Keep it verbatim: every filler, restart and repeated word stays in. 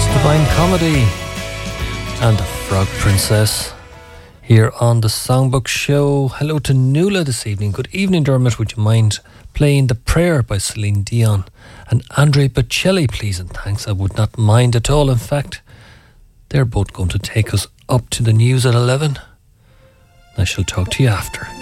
Divine Comedy and the Frog Princess here on the Songbook Show. Hello to Nuala this evening. Good evening, Dermot. Would you mind playing The Prayer by Celine Dion and Andre Bocelli, please? And thanks, I would not mind at all. In fact, they're both going to take us up to the news at eleven. I shall talk to you after.